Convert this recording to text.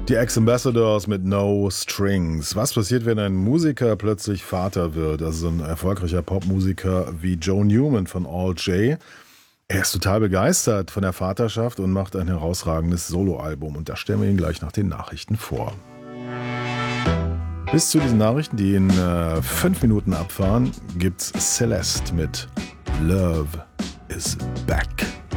Die Ex-Ambassadors mit No Strings. Was passiert, wenn ein Musiker plötzlich Vater wird? Also ein erfolgreicher Popmusiker wie Joe Newman von All J. Er ist total begeistert von der Vaterschaft und macht ein herausragendes Soloalbum. Und da stellen wir ihn gleich nach den Nachrichten vor. Bis zu diesen Nachrichten, die in 5 Minuten abfahren, gibt's Celeste mit Love is Back.